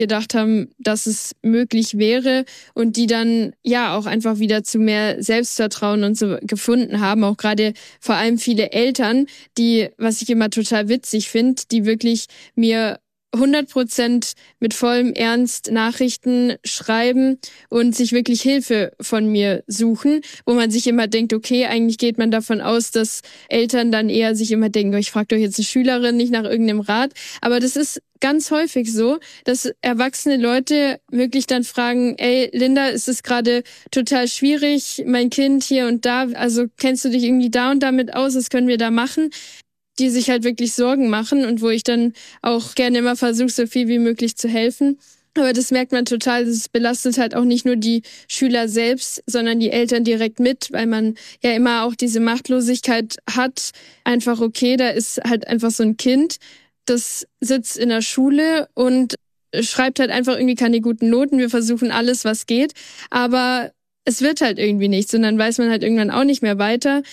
gedacht haben, dass es möglich wäre und die dann ja auch einfach wieder zu mehr Selbstvertrauen und so gefunden haben. Auch gerade vor allem viele Eltern, die, was ich immer total witzig finde, die wirklich mir 100% mit vollem Ernst Nachrichten schreiben und sich wirklich Hilfe von mir suchen, wo man sich immer denkt, okay, eigentlich geht man davon aus, dass Eltern dann eher sich immer denken, ich frage doch jetzt eine Schülerin nicht nach irgendeinem Rat. Aber das ist ganz häufig so, dass erwachsene Leute wirklich dann fragen, ey, Linda, ist es gerade total schwierig, mein Kind hier und da, also kennst du dich irgendwie da und damit aus, was können wir da machen? Die sich halt wirklich Sorgen machen und wo ich dann auch gerne immer versuche, so viel wie möglich zu helfen. Aber das merkt man total, das belastet halt auch nicht nur die Schüler selbst, sondern die Eltern direkt mit, weil man ja immer auch diese Machtlosigkeit hat. Einfach, okay, da ist halt einfach so ein Kind, das sitzt in der Schule und schreibt halt einfach irgendwie keine guten Noten. Wir versuchen alles, was geht, aber es wird halt irgendwie nichts und dann weiß man halt irgendwann auch nicht mehr weiter.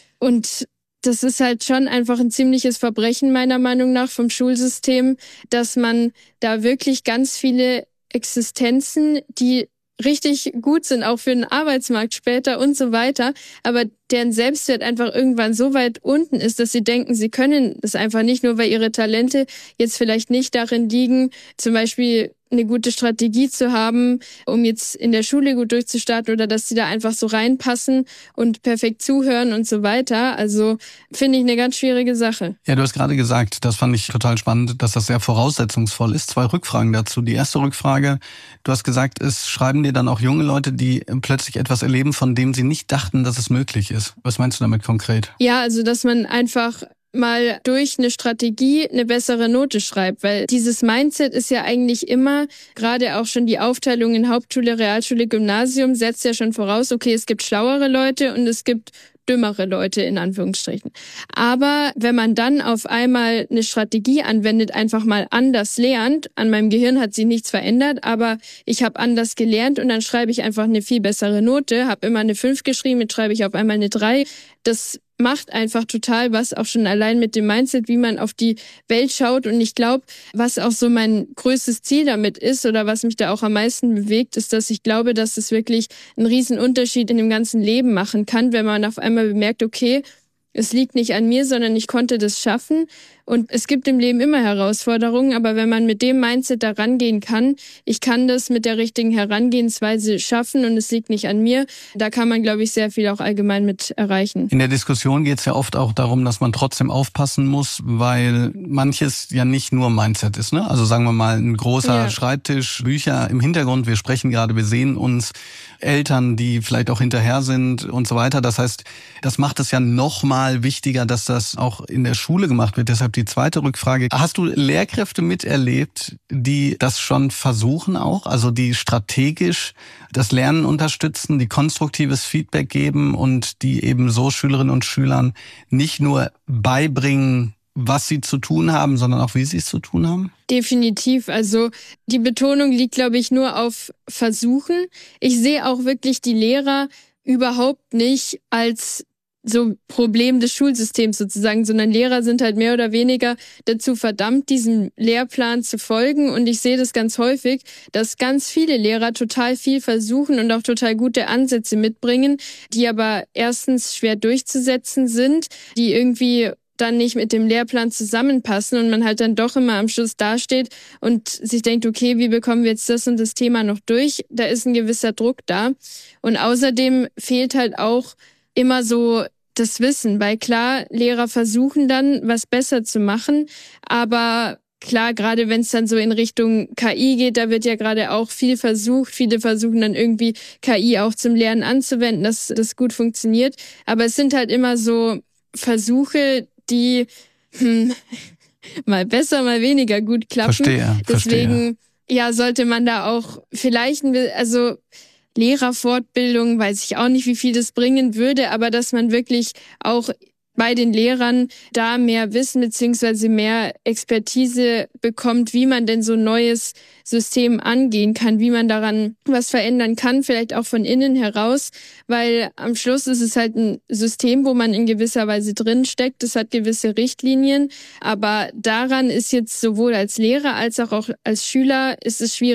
Und das ist halt schon einfach ein ziemliches Verbrechen meiner Meinung nach vom Schulsystem, dass man da wirklich ganz viele Existenzen, die richtig gut sind, auch für den Arbeitsmarkt später und so weiter, aber deren Selbstwert einfach irgendwann so weit unten ist, dass sie denken, sie können das einfach nicht, nur weil ihre Talente jetzt vielleicht nicht darin liegen, zum Beispiel eine gute Strategie zu haben, um jetzt in der Schule gut durchzustarten oder dass sie da einfach so reinpassen und perfekt zuhören und so weiter. Also finde ich eine ganz schwierige Sache. Ja, du hast gerade gesagt, das fand ich total spannend, dass das sehr voraussetzungsvoll ist. 2 Rückfragen dazu. Die erste Rückfrage, du hast gesagt, es schreiben dir dann auch junge Leute, die plötzlich etwas erleben, von dem sie nicht dachten, dass es möglich ist. Was meinst du damit konkret? Ja, also dass man einfach mal durch eine Strategie eine bessere Note schreibt, weil dieses Mindset ist ja eigentlich immer, gerade auch schon die Aufteilung in Hauptschule, Realschule, Gymnasium setzt ja schon voraus, okay, es gibt schlauere Leute und es gibt dümmere Leute in Anführungsstrichen. Aber wenn man dann auf einmal eine Strategie anwendet, einfach mal anders lernt, an meinem Gehirn hat sich nichts verändert, aber ich habe anders gelernt und dann schreibe ich einfach eine viel bessere Note, habe immer eine 5 geschrieben, jetzt schreibe ich auf einmal eine 3. Das macht einfach total was, auch schon allein mit dem Mindset, wie man auf die Welt schaut. Und ich glaube, was auch so mein größtes Ziel damit ist oder was mich da auch am meisten bewegt, ist, dass ich glaube, dass es wirklich einen riesen Unterschied in dem ganzen Leben machen kann, wenn man auf einmal bemerkt, okay, es liegt nicht an mir, sondern ich konnte das schaffen. Und es gibt im Leben immer Herausforderungen, aber wenn man mit dem Mindset da rangehen kann, ich kann das mit der richtigen Herangehensweise schaffen und es liegt nicht an mir, da kann man, glaube ich, sehr viel auch allgemein mit erreichen. In der Diskussion geht es ja oft auch darum, dass man trotzdem aufpassen muss, weil manches ja nicht nur Mindset ist, ne? Also sagen wir mal, ein großer Schreibtisch, Bücher im Hintergrund, wir sprechen gerade, wir sehen uns, Eltern, die vielleicht auch hinterher sind und so weiter. Das heißt, das macht es ja noch mal wichtiger, dass das auch in der Schule gemacht wird. Deshalb die zweite Rückfrage. Hast du Lehrkräfte miterlebt, die das schon versuchen auch? Also die strategisch das Lernen unterstützen, die konstruktives Feedback geben und die eben so Schülerinnen und Schülern nicht nur beibringen, was sie zu tun haben, sondern auch, wie sie es zu tun haben? Definitiv. Also die Betonung liegt, glaube ich, nur auf Versuchen. Ich sehe auch wirklich die Lehrer überhaupt nicht als so Problem des Schulsystems sozusagen, sondern Lehrer sind halt mehr oder weniger dazu verdammt, diesem Lehrplan zu folgen. Und ich sehe das ganz häufig, dass ganz viele Lehrer total viel versuchen und auch total gute Ansätze mitbringen, die aber erstens schwer durchzusetzen sind, die irgendwie dann nicht mit dem Lehrplan zusammenpassen und man halt dann doch immer am Schluss dasteht und sich denkt, okay, wie bekommen wir jetzt das und das Thema noch durch? Da ist ein gewisser Druck da. Und außerdem fehlt halt auch immer so das Wissen, weil klar, Lehrer versuchen dann, was besser zu machen, aber klar, gerade wenn es dann so in Richtung KI geht, da wird ja gerade auch viel versucht. Viele versuchen dann irgendwie KI auch zum Lernen anzuwenden, dass das gut funktioniert. Aber es sind halt immer so Versuche, die mal besser, mal weniger gut klappen. Verstehe. Deswegen, ja, sollte man da auch vielleicht, also Lehrerfortbildung, weiß ich auch nicht, wie viel das bringen würde, aber dass man wirklich auch bei den Lehrern da mehr Wissen beziehungsweise mehr Expertise bekommt, wie man denn so ein neues System angehen kann, wie man daran was verändern kann, vielleicht auch von innen heraus, weil am Schluss ist es halt ein System, wo man in gewisser Weise drin steckt. Das hat gewisse Richtlinien, aber daran ist jetzt sowohl als Lehrer als auch als Schüler ist es schwierig,